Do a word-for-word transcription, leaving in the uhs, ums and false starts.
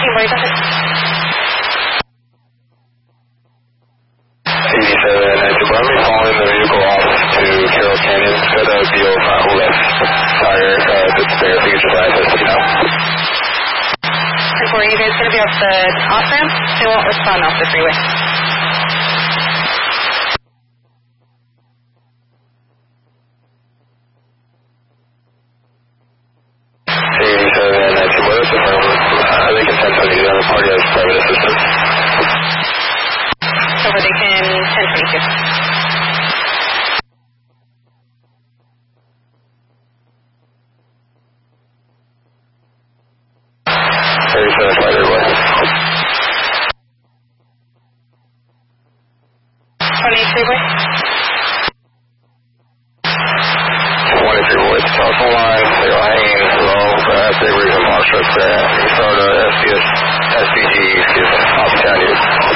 Boy, go ahead. eighty-seven, nineteen, let me following the vehicle off to Carroll Canyon. Got a deal front left tire, uh, that's there. If you could just access it now. ten four, are you guys going to be off the off ramp? They won't respond off the freeway. eighty-seven, nineteen, what is the firm? Uh, they can ten twenty, the party has private assistance. Over, they can ten twenty-two. thirty-seven, five, everywhere. twenty-three, boy. twenty-three, boy, telephone line, they're all hanging low, but they were even more trucks there. You start a